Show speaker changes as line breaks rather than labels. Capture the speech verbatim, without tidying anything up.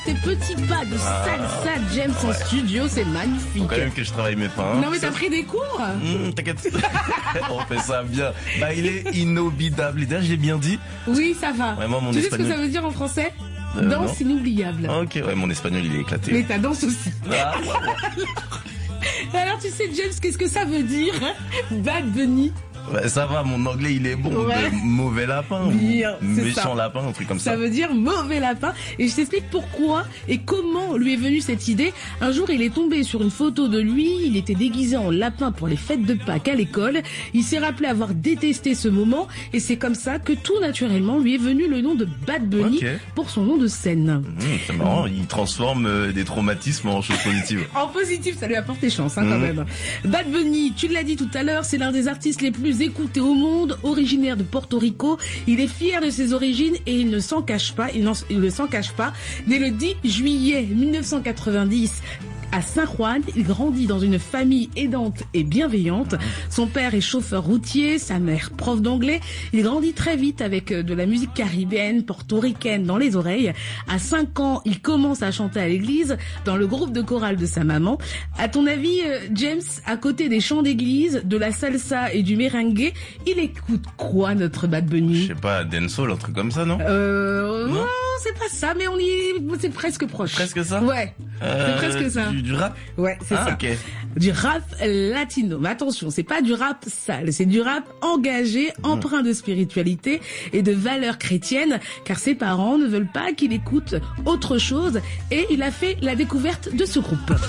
Tes petits pas de salsa James en studio, c'est magnifique.
Faut quand même que je travaille mes pas. Hein.
Non mais t'as pris des cours
mmh, T'inquiète. On fait ça bien. Bah il est inoubliable. D'ailleurs j'ai bien dit.
Oui ça va.
Vraiment mon
tu
espagnol.
sais ce que ça veut dire en français?
euh,
Danse
non.
inoubliable.
Ok, ouais, mon espagnol il est éclaté.
Mais ta danse aussi.
Ah, ouais, ouais.
Alors tu sais James, qu'est-ce que ça veut dire? Bad Bunny.
Ouais, ça va, mon anglais il est bon.
Ouais.
De mauvais lapin.
Bien,
ou
c'est
méchant
ça.
lapin, un truc comme ça.
Ça veut dire mauvais lapin. Et je t'explique pourquoi et comment lui est venue cette idée. Un jour, il est tombé sur une photo de lui. Il était déguisé en lapin pour les fêtes de Pâques à l'école. Il s'est rappelé avoir détesté ce moment. Et c'est comme ça que tout naturellement lui est venu le nom de Bad Bunny
Ok.
pour son nom de scène.
Mmh, c'est marrant, il transforme euh, des traumatismes en choses positives.
En positif, ça lui a porté chance hein, quand
Mmh.
même. Bad Bunny, tu l'as dit tout à l'heure, c'est l'un des artistes les plus écoutés au monde, originaire de Porto Rico. Il est fier de ses origines et il ne s'en cache pas, il, il ne s'en cache pas. Né le dix juillet mille neuf cent quatre-vingt-dix à San Juan, il grandit dans une famille aidante et bienveillante. Son père est chauffeur routier, sa mère prof d'anglais. Il grandit très vite avec de la musique caribéenne, portoricaine dans les oreilles. À cinq ans, il commence à chanter à l'église dans le groupe de chorale de sa maman. À ton avis, James, à côté des chants d'église, de la salsa et du merengue, il écoute quoi notre Bad Bunny?
Je sais pas, dancehall, un truc comme ça, non?
Euh,
Non.
non, c'est pas ça, mais on y est, c'est presque proche.
Presque ça?
Ouais,
Euh,
c'est presque ça.
Du, du rap?
Ouais, c'est
Ah,
ça.
ok.
Du rap latino. Mais attention, c'est pas du rap sale, c'est du rap engagé, empreint de spiritualité et de valeurs chrétiennes, car ses parents ne veulent pas qu'il écoute autre chose et il a fait la découverte de ce groupe.